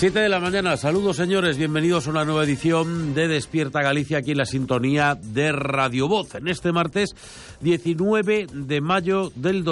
7 de la mañana, saludos señores, bienvenidos a una nueva edición de Despierta Galicia aquí en la sintonía de Radio Voz. En este martes 19 de mayo del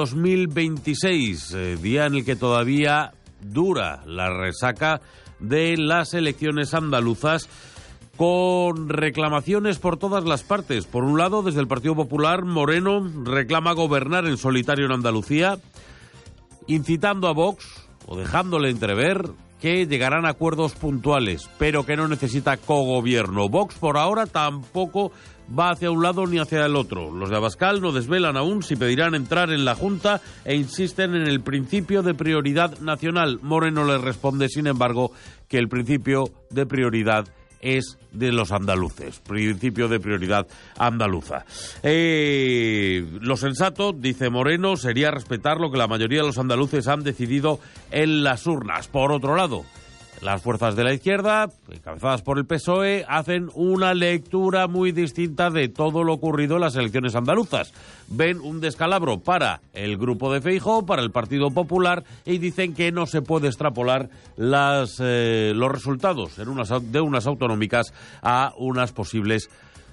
2026, día en el que todavía dura la resaca de las elecciones andaluzas, con reclamaciones por todas las partes. Por un lado, desde el Partido Popular, Moreno reclama gobernar en solitario en Andalucía, incitando a Vox, o dejándole entrever, que llegarán a acuerdos puntuales, pero que no necesita cogobierno. Vox, por ahora, tampoco va hacia un lado ni hacia el otro. Los de Abascal no desvelan aún si pedirán entrar en la Junta e insisten en el principio de prioridad nacional. Moreno les responde, sin embargo, que el principio de prioridad es de los andaluces, principio de prioridad andaluza. Lo sensato, dice Moreno, sería respetar lo que la mayoría de los andaluces han decidido en las urnas. Por otro lado, las fuerzas de la izquierda, encabezadas por el PSOE, hacen una lectura muy distinta de todo lo ocurrido en las elecciones andaluzas. Ven un descalabro para el grupo de Feijóo, para el Partido Popular, y dicen que no se puede extrapolar los resultados de unas autonómicas a unas posibles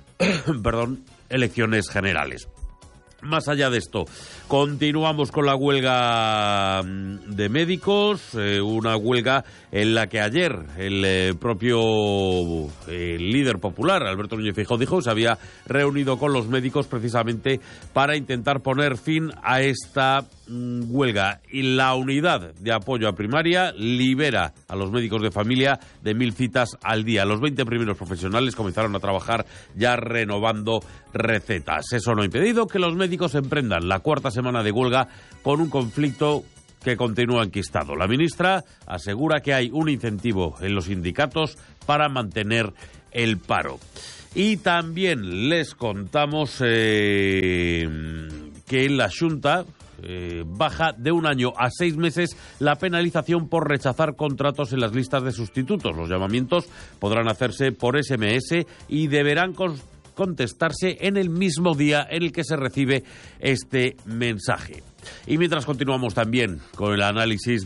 elecciones generales. Más allá de esto, continuamos con la huelga de médicos, una huelga en la que ayer el propio líder popular, Alberto Núñez Feijóo, dijo que se había reunido con los médicos precisamente para intentar poner fin a esta huelga. Y la unidad de apoyo a primaria libera a los médicos de familia de 1.000 citas al día. Los 20 primeros profesionales comenzaron a trabajar ya renovando recetas. Eso no ha impedido que los médicos emprendan la cuarta semana de huelga con un conflicto que continúa enquistado. La ministra asegura que hay un incentivo en los sindicatos para mantener el paro. Y también les contamos que la Xunta baja de 1 año a 6 meses la penalización por rechazar contratos en las listas de sustitutos. Los llamamientos podrán hacerse por SMS y deberán contestarse en el mismo día en el que se recibe este mensaje. Y mientras continuamos también con el análisis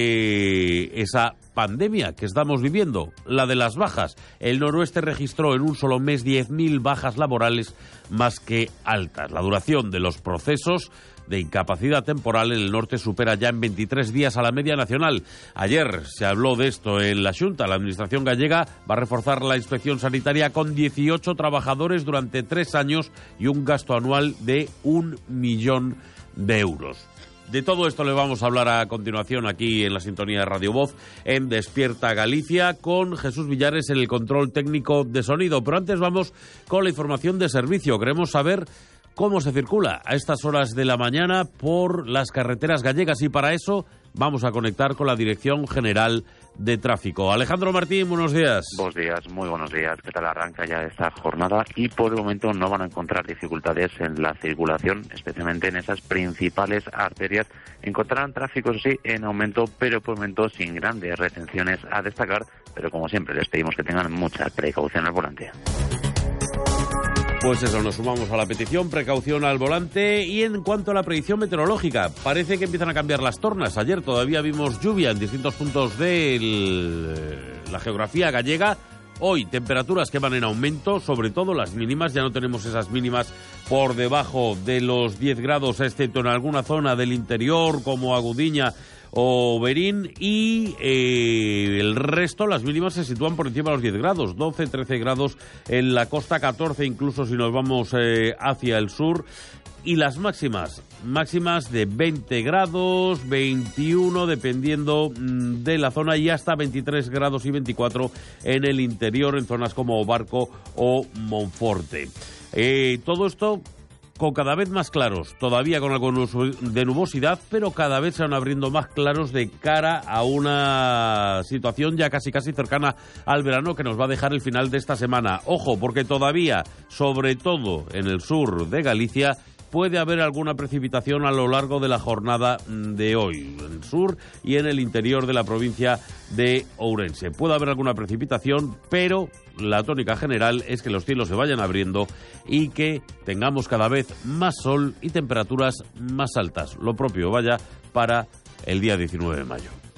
de esa pandemia que estamos viviendo, la de las bajas. El noroeste registró en un solo mes 10.000 bajas laborales más que altas. La duración de los procesos de incapacidad temporal en el norte supera ya en 23 días a la media nacional. Ayer se habló de esto en la Xunta. La Administración gallega va a reforzar la inspección sanitaria con 18 trabajadores durante 3 años y un gasto anual de 1 millón de euros. De todo esto le vamos a hablar a continuación aquí en la sintonía de Radio Voz en Despierta Galicia con Jesús Villares en el control técnico de sonido. Pero antes vamos con la información de servicio. Queremos saber cómo se circula a estas horas de la mañana por las carreteras gallegas y para eso vamos a conectar con la Dirección General de Tráfico. Alejandro Martín, buenos días. Buenos días, muy buenos días. ¿Qué tal arranca ya esta jornada? Y por el momento no van a encontrar dificultades en la circulación, especialmente en esas principales arterias. Encontrarán tráfico, sí, en aumento, pero por el momento sin grandes retenciones a destacar. Pero como siempre, les pedimos que tengan mucha precaución al volante. Pues eso, nos sumamos a la petición, precaución al volante. Y en cuanto a la predicción meteorológica, parece que empiezan a cambiar las tornas. Ayer todavía vimos lluvia en distintos puntos de la geografía gallega. Hoy temperaturas que van en aumento, sobre todo las mínimas. Ya no tenemos esas mínimas por debajo de los 10 grados, excepto en alguna zona del interior como Agudiña o Berín, y el resto, las mínimas se sitúan por encima de los 10 grados, 12, 13 grados en la costa, 14 incluso si nos vamos hacia el sur, y las máximas de 20 grados, 21 dependiendo de la zona y hasta 23 grados y 24 en el interior, en zonas como Barco o Monforte. Todo esto con cada vez más claros, todavía con algo de nubosidad, pero cada vez se van abriendo más claros de cara a una situación ya casi cercana al verano que nos va a dejar el final de esta semana. Ojo, porque todavía, sobre todo en el sur de Galicia, puede haber alguna precipitación a lo largo de la jornada de hoy, en el sur y en el interior de la provincia de Ourense. Puede haber alguna precipitación, pero la tónica general es que los cielos se vayan abriendo y que tengamos cada vez más sol y temperaturas más altas. Lo propio vaya para el día 19 de mayo.